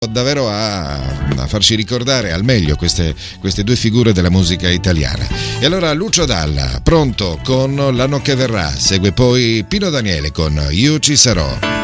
davvero a farci ricordare al meglio queste due figure della musica italiana. E allora Lucio Dalla, pronto con L'anno che verrà, segue poi Pino Daniele con Io ci sarò.